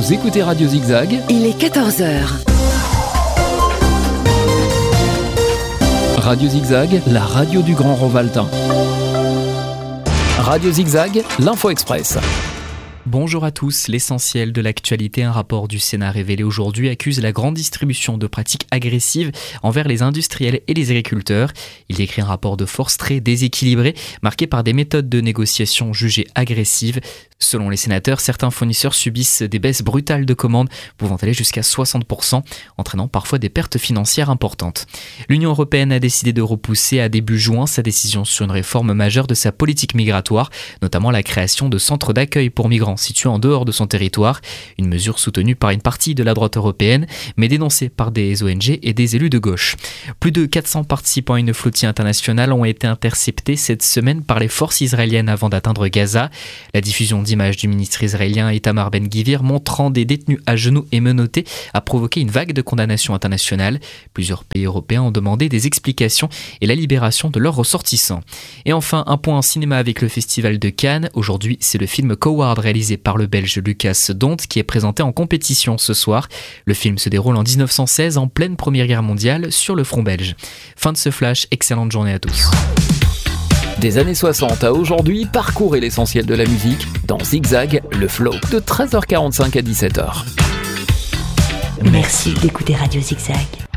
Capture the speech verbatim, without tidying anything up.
Vous écoutez Radio Zigzag. Il est quatorze heures. Radio Zigzag, la radio du Grand Rovaltin. Radio Zigzag, l'Info Express. Bonjour à tous, l'essentiel de l'actualité, un rapport du Sénat révélé aujourd'hui accuse la grande distribution de pratiques agressives envers les industriels et les agriculteurs. Il décrit un rapport de force très déséquilibré, marqué par des méthodes de négociation jugées agressives. Selon les sénateurs, certains fournisseurs subissent des baisses brutales de commandes, pouvant aller jusqu'à soixante pour cent, entraînant parfois des pertes financières importantes. L'Union européenne a décidé de repousser à début juin sa décision sur une réforme majeure de sa politique migratoire, notamment la création de centres d'accueil pour migrants situés en dehors de son territoire, une mesure soutenue par une partie de la droite européenne, mais dénoncée par des O N G et des élus de gauche. Plus de quatre cents participants à une flottille internationale ont été interceptés cette semaine par les forces israéliennes avant d'atteindre Gaza. La diffusion d'images du ministre israélien Itamar Ben-Gvir montrant des détenus à genoux et menottés a provoqué une vague de condamnation internationale. Plusieurs pays européens ont demandé des explications et la libération de leurs ressortissants. Et enfin, un point en cinéma avec le Festival de Cannes. Aujourd'hui, c'est le film Coward réalisé par le Belge Lucas Dont qui est présenté en compétition ce soir. Le film se déroule en dix-neuf cent seize, en pleine Première Guerre mondiale, sur le front belge. Fin de ce flash, excellente journée à tous. Des années soixante à aujourd'hui, parcourez l'essentiel de la musique dans Zigzag, le flow, de treize heures quarante-cinq à dix-sept heures. Merci d'écouter Radio Zigzag.